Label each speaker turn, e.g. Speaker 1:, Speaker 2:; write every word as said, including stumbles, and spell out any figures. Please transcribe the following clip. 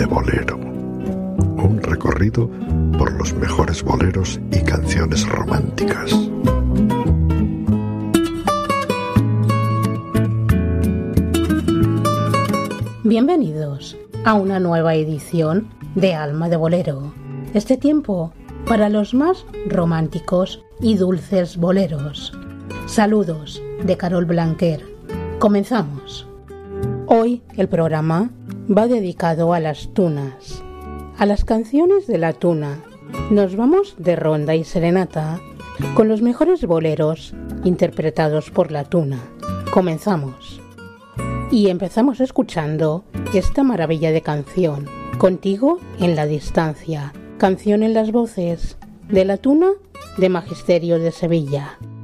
Speaker 1: de Bolero. Un recorrido por los mejores boleros y canciones románticas.
Speaker 2: Bienvenidos a una nueva edición de Alma de Bolero. Este tiempo para los más románticos y dulces boleros. Saludos de Carol Blanquer. Comenzamos. Hoy el programa va dedicado a las tunas, a las canciones de la tuna. Nos vamos de ronda y serenata con los mejores boleros interpretados por la tuna. Comenzamos. Y empezamos escuchando esta maravilla de canción, Contigo en la distancia, canción en las voces de la tuna de Magisterio de Sevilla.